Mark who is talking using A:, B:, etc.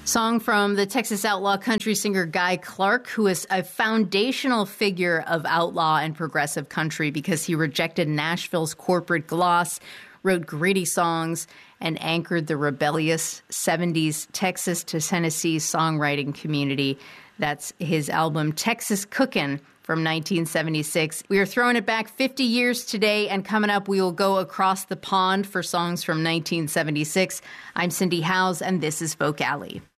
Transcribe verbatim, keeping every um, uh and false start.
A: Song from the Texas outlaw country singer Guy Clark, who is a foundational figure of outlaw and progressive country because he rejected Nashville's corporate gloss, wrote gritty songs, and anchored the rebellious seventies Texas to Tennessee songwriting community. That's his album Texas Cookin' from nineteen seventy-six. We are throwing it back fifty years today, and coming up, we will go across the pond for songs from nineteen seventy-six. I'm Cindy Howes, and this is Folk Alley.